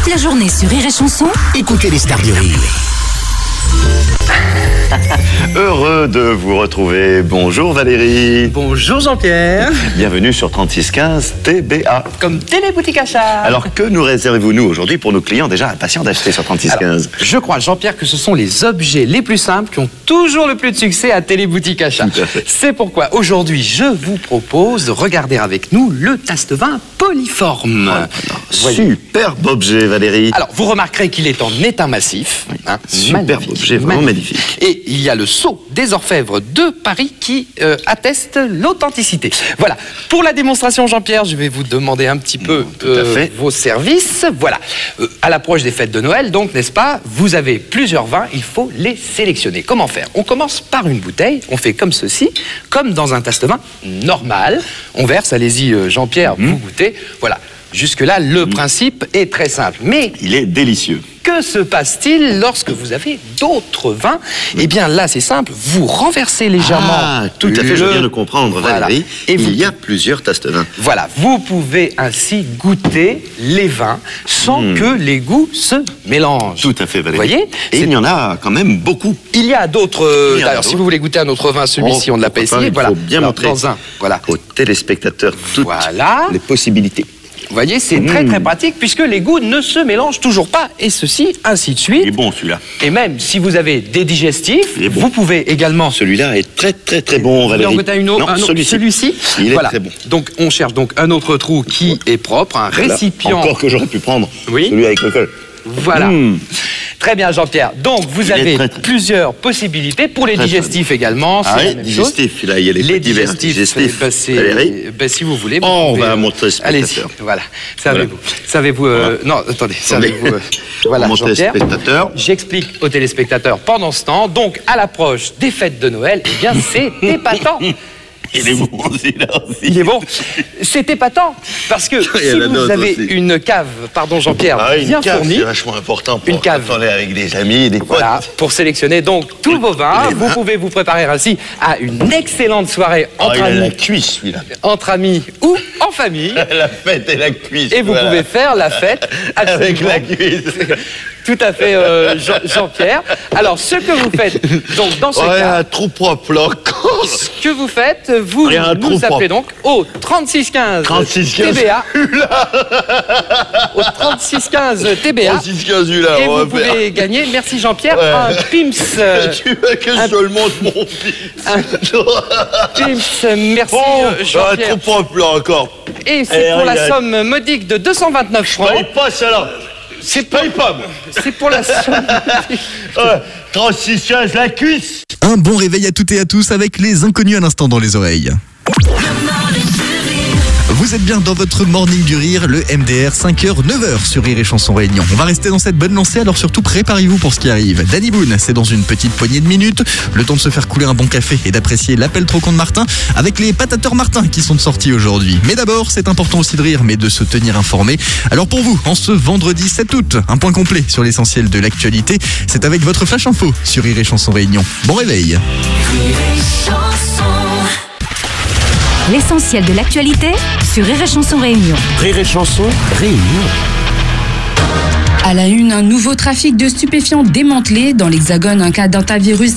Toute la journée sur Rire et Chanson, Écoutez les stars du rire. Heureux de vous retrouver. Bonjour Valérie. Bonjour Jean-Pierre. Bienvenue sur 3615 TBA. Comme Téléboutique Achat. Alors que nous réservez-vous nous aujourd'hui pour nos clients déjà impatients d'acheter sur 3615? Je crois, Jean-Pierre, que ce sont les objets les plus simples qui ont toujours le plus de succès à Téléboutique Achat. Tout à fait. C'est pourquoi aujourd'hui, je vous propose de regarder avec nous le tasse-vin Polyforme. Voyez. Superbe objet Valérie. Alors, vous remarquerez qu'il est en étain massif. Hein, Superbe magnifique, objet, vraiment magnifique. Et il y a le sceau des orfèvres de Paris qui atteste l'authenticité. Voilà. Pour la démonstration, Jean-Pierre, je vais vous demander un petit peu Tout à fait. vos services. Voilà. À l'approche des fêtes de Noël, donc, n'est-ce pas? Vous avez plusieurs vins, il faut les sélectionner. Comment faire? On commence par une bouteille, on fait comme ceci, comme dans un tasse-vin normal. On verse, allez-y, Jean-Pierre, vous goûtez. Voilà. Jusque-là, le principe est très simple. Mais Il est délicieux. que se passe-t-il lorsque vous avez d'autres vins? Eh bien, là, c'est simple. Vous renversez légèrement. Ah, tout à fait, je viens de comprendre Voilà. Valérie. Et Il vous... y a plusieurs tasses de vin. Voilà, vous pouvez ainsi goûter les vins sans que les goûts se mélangent. Tout à fait Valérie. Vous voyez? Et il y en a quand même beaucoup. Il y a d'autres... Il y en a alors, si d'autres. vous voulez goûter un autre vin, celui-ci, on ne l'a pas pourquoi essayé. il Voilà. faut bien Alors, montrer dans un. Voilà. aux téléspectateurs toutes Voilà. les possibilités. Vous voyez, c'est très très pratique puisque les goûts ne se mélangent toujours pas. Et ceci, ainsi de Il suite. est bon celui-là. Et même si vous avez des digestifs, Il est bon. vous pouvez également... Celui-là est très très très bon Vous voulez Valérie. en goûter une autre? Non, Un autre? celui-ci. Celui-ci. Il est Voilà. très bon. Donc on cherche donc un autre trou qui est propre, un Voilà. récipient. Encore que j'aurais pu prendre. Oui. Celui avec le col. Voilà. Très bien, Jean-Pierre. Donc vous Il est avez très, très plusieurs possibilités pour les Très, très digestifs également. C'est Ah la oui, même digestif, chose. là, il y a les petits verres digestifs. Valérie. Si vous voulez. vous Oh, on pouvez, va montrer ce allez-y. spectateur. Voilà. Savez-vous. Non, attendez. Savez-vous. Voilà, Montrer le Jean-Pierre. spectateur. J'explique aux téléspectateurs pendant ce temps. Donc, à l'approche des fêtes de Noël, eh bien, c'est épatant. Il est bon celui-là aussi. Il est bon. C'est épatant. Parce que Il y a si la vous note avez aussi. une cave, pardon Jean-Pierre, Ah, bien une cave, fournie. c'est vachement important pour Une cave. parler avec des amis, des potes. Voilà, pour sélectionner donc tous vos vins. Les Vous vins. pouvez vous préparer ainsi à une excellente soirée Ah, entre il a la amis, cuisse celui-là. ou en famille. La fête et la cuisse. Et vous voilà. pouvez faire la fête avec absolument. la cuisse. Tout à fait, Jean-Pierre. Alors, ce que vous faites, donc dans ce Ouais, cas, un trou propre là encore. ce que vous faites, vous Il y a un nous trou appelez propre. donc au 3615 3615. TBA. Au 3615 TBA. 3615 là, Et on vous va pouvez faire. gagner, merci Jean-Pierre, Ouais. un Pims. Tu veux que je te le montre mon fils? Pims, merci Oh, un Jean-Pierre. trou propre là encore. Et c'est pour la regarde. somme modique de 229 francs. Paye pas ça là. C'est Paye pas moi. C'est pour la somme. 3615 la cuisse. Un bon réveil à toutes et à tous avec les inconnus à l'instant dans les oreilles. Vous êtes bien dans votre morning du rire, le MDR 5h, 9h sur Rire et Chanson Réunion. On va rester dans cette bonne lancée, alors surtout préparez-vous pour ce qui arrive. Danny Boone, c'est dans une petite poignée de minutes. Le temps de se faire couler un bon café et d'apprécier l'appel trop con de Martin avec les patateurs Martin qui sont de sortie aujourd'hui. Mais d'abord, c'est important aussi de rire, mais de se tenir informé. Alors pour vous, en ce vendredi 7 août, un point complet sur l'essentiel de l'actualité. C'est avec votre Flash Info sur Rire et Chanson Réunion. Bon réveil. l'essentiel de l'actualité sur Rire et Chanson Réunion. Rire et Chanson Réunion. À la une, un nouveau trafic de stupéfiants démantelé. Dans l'Hexagone, un cas d'hantavirus